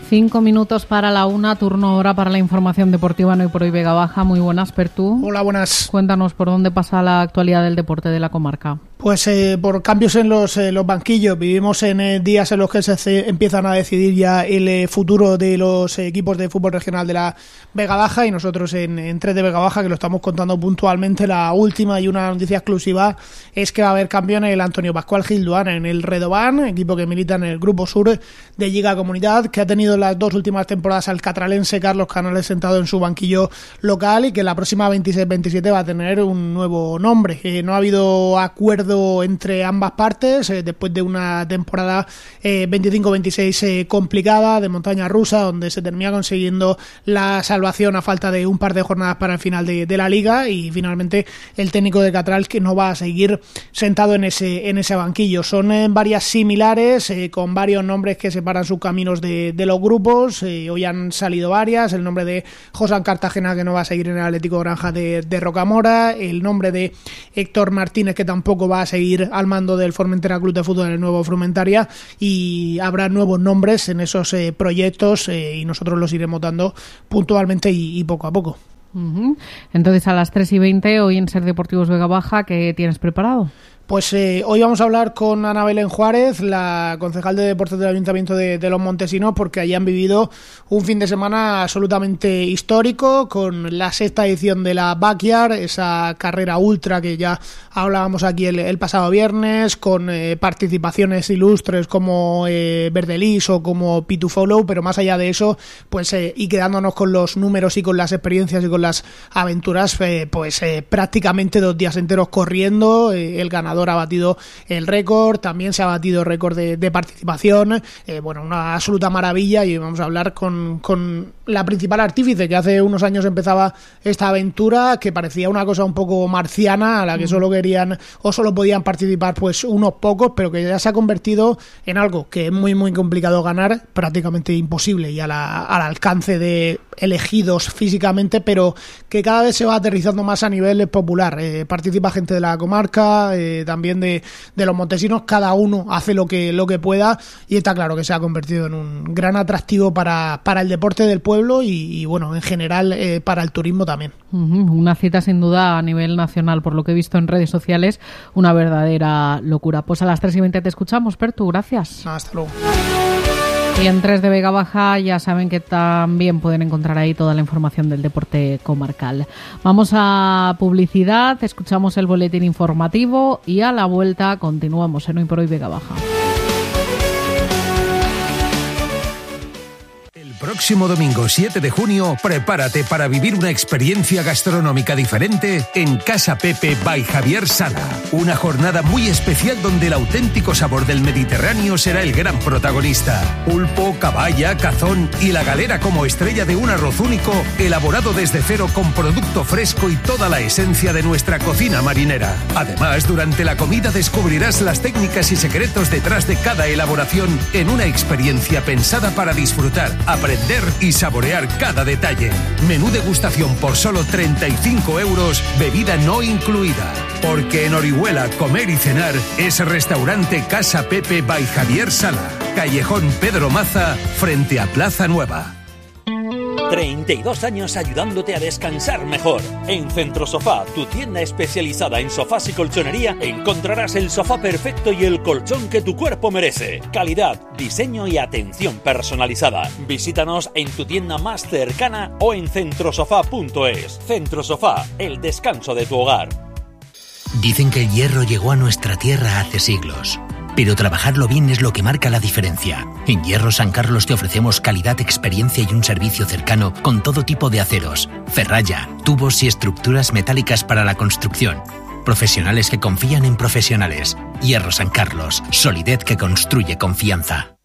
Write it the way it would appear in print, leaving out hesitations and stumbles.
5 minutos para la 1, turno ahora para la información deportiva en Hoy por Hoy Vega Baja. Muy buenas, Pertú. Hola, buenas. Cuéntanos por dónde pasa la actualidad del deporte de la comarca. Pues por cambios en los banquillos. Vivimos en días en los que se empiezan a decidir ya el futuro de los equipos de fútbol regional de la Vega Baja, y nosotros en 3 de Vega Baja, que lo estamos contando puntualmente, la última y una noticia exclusiva es que va a haber cambio en el Antonio Pascual Gilduán, en el Redován, equipo que milita en el Grupo Sur de Liga Comunidad, que ha tenido las 2 últimas temporadas al catralense Carlos Canales sentado en su banquillo local, y que la próxima 26-27 va a tener un nuevo nombre. No ha habido acuerdo entre ambas partes después de una temporada 25-26 complicada de montaña rusa, donde se termina consiguiendo la salvación a falta de un par de jornadas para el final de la liga, y finalmente el técnico de Catral que no va a seguir sentado en ese banquillo. Son varias similares con varios nombres que separan sus caminos de los grupos. Hoy han salido varias: el nombre de José Cartagena, que no va a seguir en el Atlético Granja de Rocamora, el nombre de Héctor Martínez, que tampoco va a seguir al mando del Formentera Club de Fútbol en el nuevo Frumentaria, y habrá nuevos nombres en esos proyectos, y nosotros los iremos dando puntualmente y poco a poco. Entonces, a las 3:20 hoy en Ser Deportivos Vega Baja, ¿qué tienes preparado? Pues hoy vamos a hablar con Ana Belén Juárez, la concejal de Deportes del Ayuntamiento de Los Montesinos, porque allí han vivido un fin de semana absolutamente histórico con la 6ª edición de la Backyard, esa carrera ultra que ya hablábamos aquí el pasado viernes, con participaciones ilustres como Verdelis o como P2Follow, pero más allá de eso, pues y quedándonos con los números y con las experiencias y con las aventuras, prácticamente 2 días enteros corriendo. El ganador ha batido el récord, también se ha batido récord de participación, una absoluta maravilla, y vamos a hablar con la principal artífice, que hace unos años empezaba esta aventura, que parecía una cosa un poco marciana, a la que solo querían o solo podían participar pues unos pocos, pero que ya se ha convertido en algo que es muy muy complicado ganar, prácticamente imposible y al alcance de elegidos físicamente, pero que cada vez se va aterrizando más a nivel popular. Participa gente de la comarca, también de los montesinos, cada uno hace lo que pueda, y está claro que se ha convertido en un gran atractivo para el deporte del pueblo y en general para el turismo también. Una cita sin duda a nivel nacional, por lo que he visto en redes sociales, una verdadera locura. Pues a las 3:20 te escuchamos, Pertu, gracias. Hasta luego. Y en 3 de Vega Baja ya saben que también pueden encontrar ahí toda la información del deporte comarcal. Vamos a publicidad, escuchamos el boletín informativo y a la vuelta continuamos en Hoy por Hoy Vega Baja. Próximo domingo 7 de junio, prepárate para vivir una experiencia gastronómica diferente en Casa Pepe by Javier Sala. Una jornada muy especial donde el auténtico sabor del Mediterráneo será el gran protagonista. Pulpo, caballa, cazón y la galera como estrella de un arroz único, elaborado desde cero con producto fresco y toda la esencia de nuestra cocina marinera. Además, durante la comida descubrirás las técnicas y secretos detrás de cada elaboración en una experiencia pensada para disfrutar, aprender y saborear cada detalle. Menú degustación por solo 35 €, bebida no incluida. Porque en Orihuela comer y cenar es restaurante Casa Pepe by Javier Sala. Callejón Pedro Maza, frente a Plaza Nueva. 32 años ayudándote a descansar mejor. En Centrosofá, tu tienda especializada en sofás y colchonería, encontrarás el sofá perfecto y el colchón que tu cuerpo merece. Calidad, diseño y atención personalizada. Visítanos en tu tienda más cercana o en centrosofá.es. Centrosofá, el descanso de tu hogar. Dicen que el hierro llegó a nuestra tierra hace siglos, pero trabajarlo bien es lo que marca la diferencia. En Hierro San Carlos te ofrecemos calidad, experiencia y un servicio cercano con todo tipo de aceros, ferralla, tubos y estructuras metálicas para la construcción. Profesionales que confían en profesionales. Hierro San Carlos, solidez que construye confianza.